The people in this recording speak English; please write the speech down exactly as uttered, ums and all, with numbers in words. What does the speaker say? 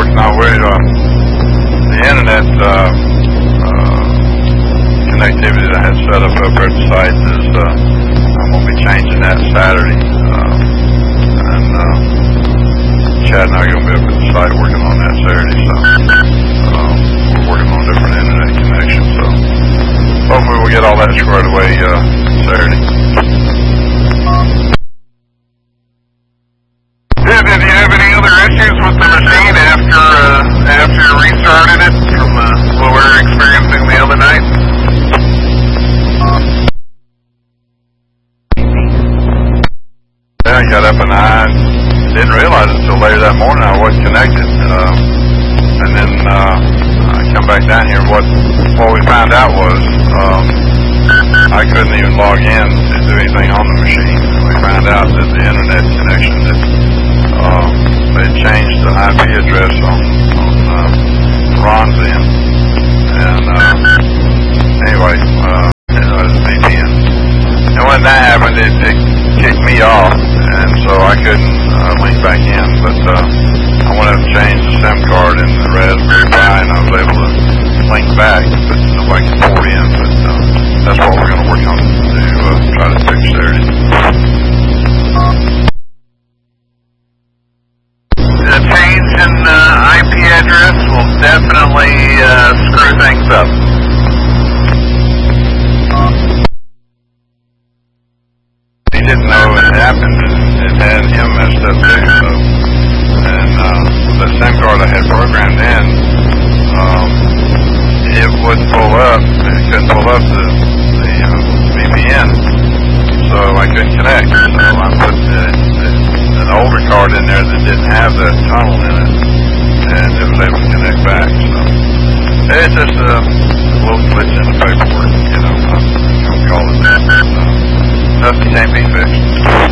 working on. We uh, the internet uh, uh, connectivity that I had set up over at the site is uh, I'm going to be changing that Saturday, uh, and uh, Chad and I are going to be up at the site working on that Saturday. So uh, we're working on different internet connections. So hopefully we'll get all that squared away uh, Saturday. Did, did you have any other issues with the machine after uh, after you restarted it from uh, what we were experiencing the other night? Yeah, I got up and I didn't realize it until later that morning I wasn't connected. Uh, and then uh, I come back down here. What what we found out was um, I couldn't even log in to do anything on the machine. We found out that the internet connection that um, they changed the I P address on on uh, Ron's end. And uh, anyway, uh, it was V P N. And when that happened, it, it kicked me off, and so I couldn't uh, link back in. But uh, I went up and changed the SIM card in the Raspberry Pi, and I was able to link back, but nobody could port in. But uh, that's what we're going to work on to uh, try to fix Saturday. The change in uh, I P address will definitely uh, screw things up. He didn't know it happened, and it had him messed up too. So, and uh, the SIM card I had programmed in, um, it wouldn't pull up. It couldn't pull up the, the uh, V P N, so I couldn't connect. So I put the, the, an older card in there that didn't have that tunnel in it, and it was able to connect back. So it's just a little glitch in the paperwork, you know. I'm gonna call it that. So, nothing can't be fixed.